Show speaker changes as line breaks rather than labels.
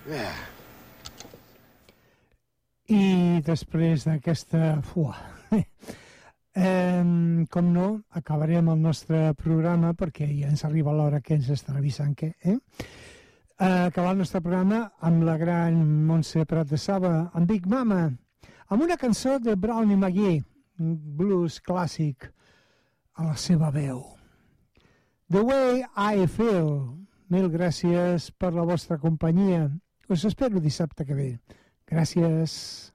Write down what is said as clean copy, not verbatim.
I després d'aquesta... com no, acabarem el nostre programa perquè ja ens arriba l'hora que ens està avisant que... acabar el nostre programa amb la gran Montse Prat de Saba, amb Big Mama, amb una cançó de Brownie McGhee, un blues clàssic a la seva veu. The Way I Feel. Mil gràcies per la vostra companyia. Us espero dissabte que ve. Gràcies.